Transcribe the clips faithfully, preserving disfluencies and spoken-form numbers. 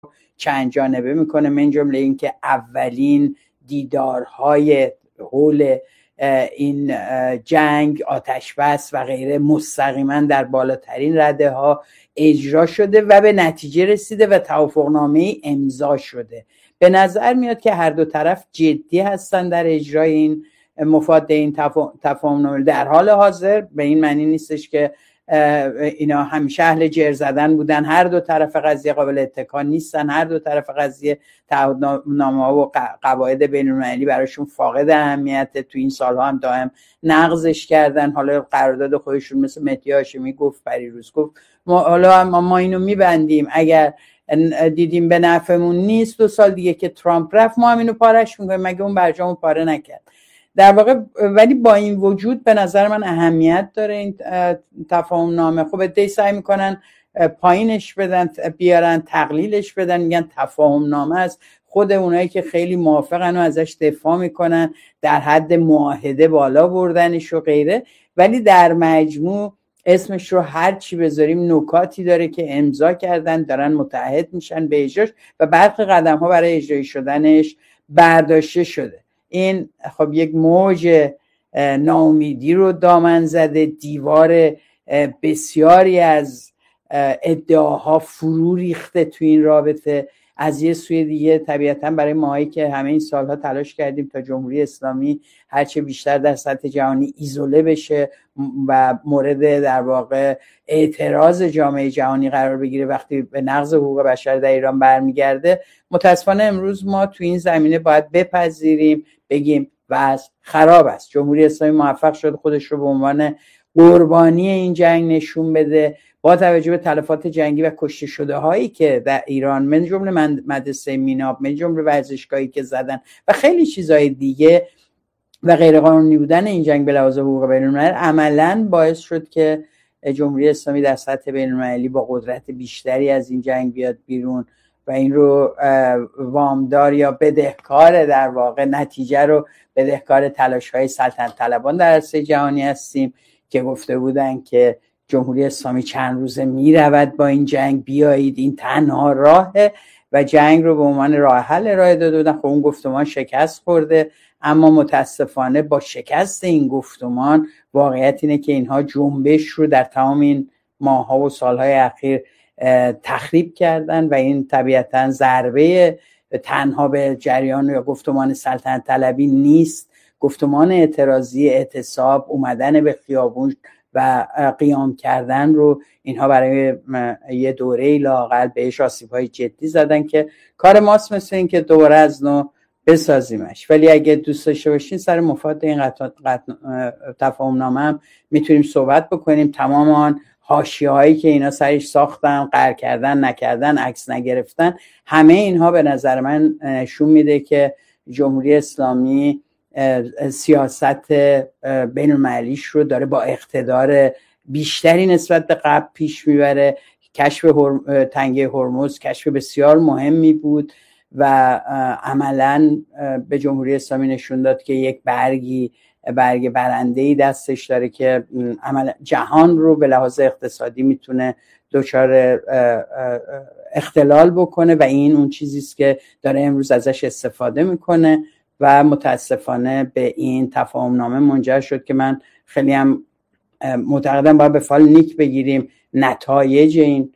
چند جانبه میکنه، من جمله این که اولین دیدارهای حول این جنگ، آتش بس و غیره مستقیما در بالاترین رده ها اجرا شده و به نتیجه رسیده و توافقنامه امضا شده. به نظر میاد که هر دو طرف جدی هستن در اجرای این مفاد این تفاهمنامه. در حال حاضر به این معنی نیستش که اینا همیشه اهل جر زدن بودن، هر دو طرف قضیه قابل اتکا نیستن، هر دو طرف قضیه تعهدنامه ها و قواعد بین‌المللی براشون فاقد اهمیت، تو این سالها هم دائم نقضش کردن. حالا قرارداد خودشون مثل مهدی هاشمی گفت پریروز گفت ما حالا ما, ما اینو میبندیم، اگر دیدیم به نفعمون نیست دو سال دیگه که ترامپ رفت ما هم اینو پارش میکنیم، مگه اون برجامو پاره نکرد در واقع. ولی با این وجود به نظر من اهمیت داره این تفاهم نامه. خب ادعای سعی میکنن پایینش بدن، بیارن تقلیلش بدن، میگن تفاهم نامه است. خود اونایی که خیلی موافقن و ازش دفاع میکنن در حد معاهده بالا بردنش و غیره، ولی در مجموع اسمش رو هر چی بذاریم نکاتی داره که امضا کردن، دارن متعهد میشن به اجراش و برخی قدم ها برای اجرایی شدنش برداشته شده. این خب یک موج ناامیدی رو دامن زده، دیوار بسیاری از ادعاها فرو ریخته تو این رابطه. از یه سوی دیگه طبیعتاً برای ماهایی که همه این سالها تلاش کردیم تا جمهوری اسلامی هرچه بیشتر در سطح جهانی ایزوله بشه و مورد در واقع اعتراض جامعه جهانی قرار بگیره وقتی به نقض حقوق بشر در ایران برمیگرده، متاسفانه امروز ما تو این زمینه باید بپذیریم، بگیم وضع خراب است. جمهوری اسلامی موفق شد خودش رو به عنوان قربانی این جنگ نشون بده، با توجه به تلفات جنگی و کشته شده هایی که در ایران، من جمله مدرسه میناب، من جمله ورزشگاهی که زدن و خیلی چیزهای دیگه و غیر قانونی بودن این جنگ به لحاظ حقوق بین‌المللی عملاً باعث شد که جمهوری اسلامی در سطح بین‌المللی با قدرت بیشتری از این جنگ بیاد بیرون و این رو وامدار یا بدهکار در واقع نتیجه رو بدهکار تلاش‌های سلطنت طلبان در عرصه جهانی هستیم که گفته بودن که جمهوری اسلامی چند روزه میرود با این جنگ، بیایید این تنها راهه و جنگ رو به عنوان راه حل ارائه داده بودن. خب اون گفتمان شکست خورده، اما متاسفانه با شکست این گفتمان واقعیت اینه که اینها جنبش رو در تمام این ماه‌ها و سالهای اخیر تخریب کردن و این طبیعتاً ضربه تنها به جریان یا گفتمان سلطنت طلبی نیست، گفتمان اعتراضی، اعتصاب، اومدن به خیابون و قیام کردن رو اینها برای یه دوره لااقل بهش آسیب‌های جدی زدن که کار ماست مثل این که دوباره از نو بسازیمش. ولی اگه دوست داشته باشین سر مفاد این قطع قطع تفاهم نامه هم میتونیم صحبت بکنیم. تمام آن حاشیه‌هایی که اینا سرش ساختن، قهر کردن، نکردن، عکس نگرفتن، همه اینها به نظر من نشون میده که جمهوری اسلامی سیاست بین المللیش رو داره با اقتدار بیشتری نسبت به قبل پیش میبره. کشف هرم... تنگه هرمز کشف بسیار مهمی بود و عملاً به جمهوری اسلامی نشون داد که یک برگی برگ برنده‌ای دستش داره که عملاً جهان رو به لحاظ اقتصادی میتونه دچار اختلال بکنه و این اون چیزیست که داره امروز ازش استفاده میکنه و متاسفانه به این تفاهم نامه منجر شد که من خیلی هم معتقدم باید به فال نیک بگیریم نتایج این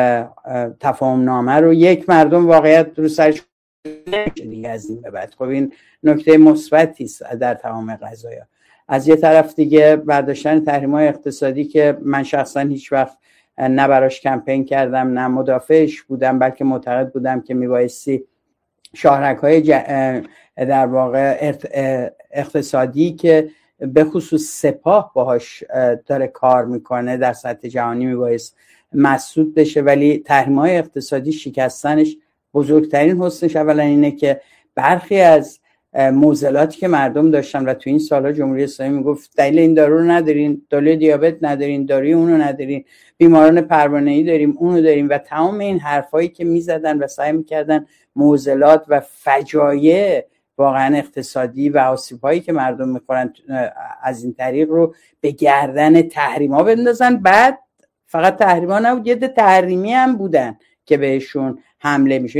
تفاهم نامه رو. یک مردم واقعیت رو سرش دیگه از این به بعد. خب این نکته مثبتی است در تمام قضایا. از یه طرف دیگه برداشتن تحریم‌های اقتصادی که من شخصا هیچ وقت نه براش کمپین کردم نه مدافعش بودم، بلکه معتقد بودم که میبایستی شاهرگ‌های ج... در واقع اقتصادی که به خصوص سپاه باهاش داره کار میکنه در سطح جهانی میبایست مسدود بشه، ولی تحریم‌های اقتصادی شکستنش بزرگترین حسنش اولا اینه که برخی از معضلاتی که مردم داشتن و تو این سالها جمهوری اسلامی میگفت دلیل این دارو رو ندارین، دلیل دیابت ندارین، داروی اونو ندارین، بیماران پروانه‌ای داریم اونو داریم و تمام این حرفایی که میزدن و سعی میکردن معضلات و فجایع واقعا اقتصادی و آسیب‌هایی که مردم میخورن از این طریق رو به گردن تحریم‌ها بندازن. بعد فقط تحریم‌ها نبود، یه ده تحریمی هم بودن که بهشون حمله میشه.